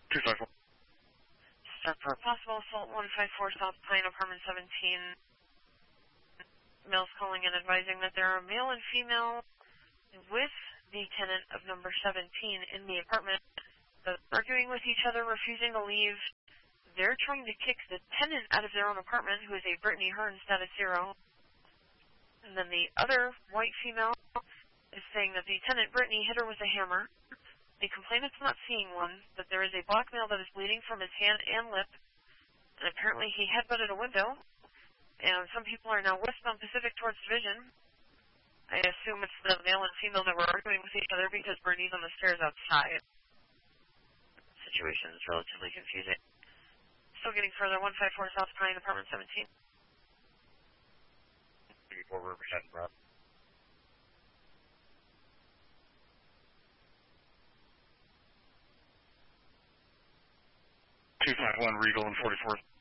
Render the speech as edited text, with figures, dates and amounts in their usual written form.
254. Start for a possible assault 154 South Pine, apartment 17. Males calling and advising that there are male and female with the tenant of number 17 in the apartment, arguing with each other, refusing to leave. They're trying to kick the tenant out of their own apartment, who is a Brittany Hearn, status 0. And then the other white female is saying that the tenant, Brittany, hit her with a hammer. The complainant's not seeing one, but there is a black male that is bleeding from his hand and lip, and apparently he headbutted a window. And some people are now westbound Pacific towards Division. I assume it's the male and female that were arguing with each other because Brittany's on the stairs outside. The situation is relatively confusing. Still getting further, 154 South Pine, apartment 17. 34 Riverside, Rob. 251 Regal and 44th.